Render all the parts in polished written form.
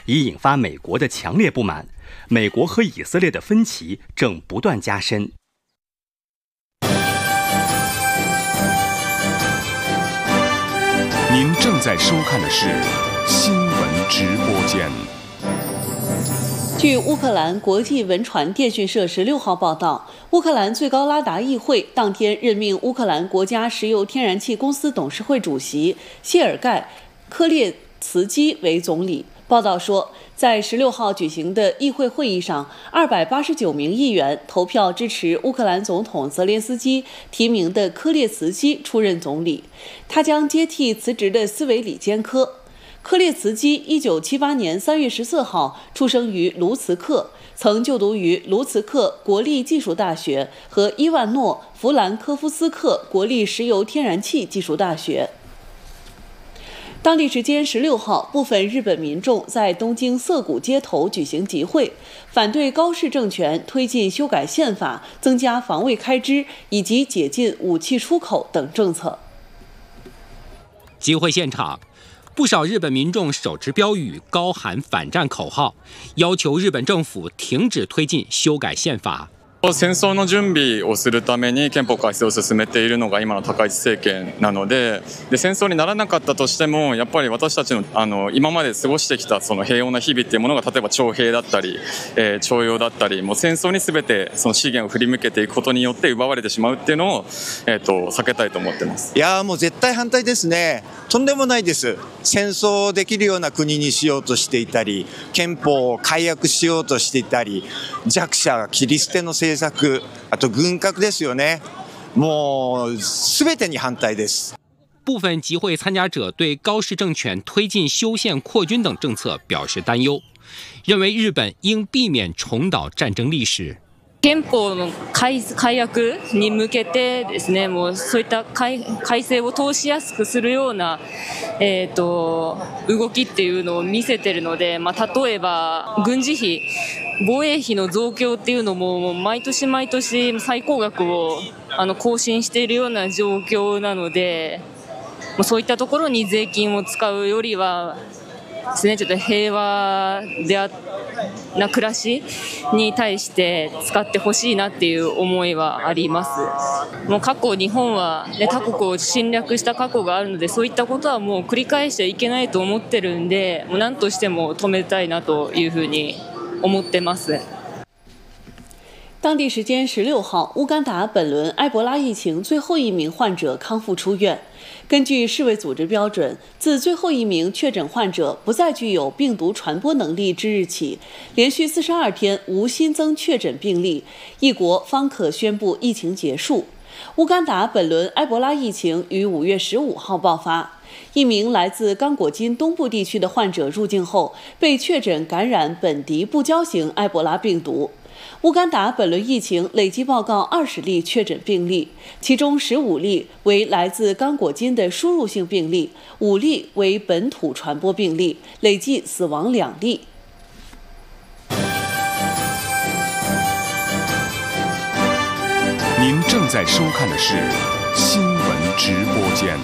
已引发美国的强烈不满。美国和以色列的分歧正不断加深。 您正在收看的是新闻直播间。 据乌克兰国际文传电讯社16号报道，乌克兰最高拉达议会当天任命乌克兰国家石油天然气公司董事会主席谢尔盖·科列茨基为总理。报道说，在16号举行的议会会议上，289名议员投票支持乌克兰总统泽连斯基提名的科列茨基出任总理，他将接替辞职的斯维里坚科。科列茨基1978年3月14号出生于卢茨克，曾就读于卢茨克国立技术大学和伊万诺·弗兰科夫斯克国立石油天然气技术大学。当地时间16号，部分日本民众在东京涩谷街头举行集会，反对高市政权推进修改宪法、增加防卫开支以及解禁武器出口等政策。 集会现场，不少日本民众手持标语，高喊反战口号，要求日本政府停止推进修改宪法。 戦争の準備をするために憲法改正を進めているのが今の高市政権なので、戦争にならなかったとしても、やっぱり私たちの今まで過ごしてきたその平穏な日々っていうものが、例えば徴兵だったり、徴用だったり、もう戦争に全てその資源を振り向けていくことによって奪われてしまうっていうのを、避けたいと思ってます。 いやもう絶対反対ですね。とんでもないです。戦争できるような国にしようとしていたり、憲法を改悪しようとしていたり、弱者切り捨ての政策、あと軍拡ですよね。もう全てに反対です。 部分集会参加者对高市政权推进修宪扩军等政策表示担忧，认为日本应避免重蹈战争历史。 憲法の改悪に向けてですね、もうそういった改正を通しやすくするような、動きっていうのを見せてるので、例えば軍事費、防衛費の増強っていうのも毎年毎年最高額を更新しているような状況なので、そういったところに税金を使うよりはですね、ちょっと平和な暮らしに対して使ってほしいなっていう思いはあります。もう過去日本は、他国を侵略した過去があるので、そういったことはもう繰り返しちゃいけないと思ってるんで、もう何としても止めたいなというふうに思ってます。 当地时间16号，乌干达本轮埃博拉疫情最后一名患者康复出院。根据世卫组织标准，自最后一名确诊患者不再具有病毒传播能力之日起，连续42天无新增确诊病例，一国方可宣布疫情结束。乌干达本轮埃博拉疫情于5月15号爆发。一名来自刚果金东部地区的患者入境后，被确诊感染本地不交型埃博拉病毒。乌干达本轮疫情累计报告20例确诊病例，其中15例为来自刚果金的输入性病例，5例为本土传播病例，累计死亡2例。 您正在收看的是新闻直播间。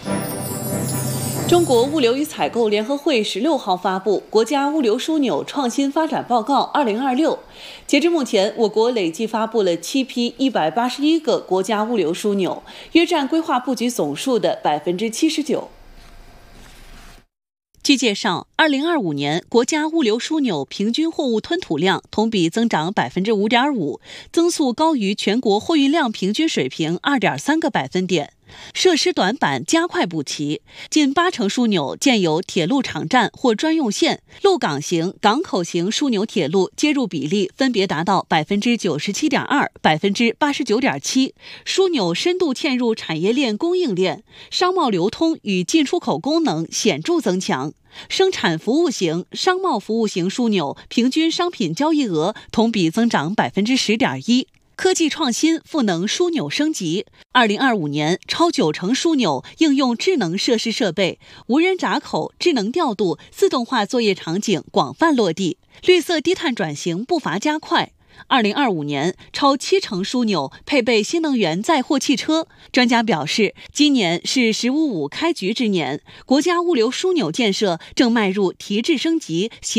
中国物流与采购联合会16号发布《国家物流枢纽创新发展报告2026》。截至目前，我国累计发布了7批181个国家物流枢纽，约占规划布局总数的79%。据介绍，2025年国家物流枢纽平均货物吞吐量同比增长5.5%，增速高于全国货运量平均水平2.3个百分点。设施短板加快补齐，近80%枢纽建有铁路场站或专用线，陆港型、港口型枢纽铁路接入比例分别达到97.2%、89.7%，枢纽深度嵌入产业链供应链，商贸流通与进出口功能显著增强。生产服务型、商贸服务型枢纽平均商品交易额同比增长10.1%。科技创新赋能枢纽升级，2025年超90%枢纽应用智能设施设备，无人闸口、智能调度、自动化作业场景广泛落地，绿色低碳转型步伐加快。2025年，超70%枢纽配备新能源载货汽车。专家表示，今年是“十五五”开局之年，国家物流枢纽建设正迈入提质升级、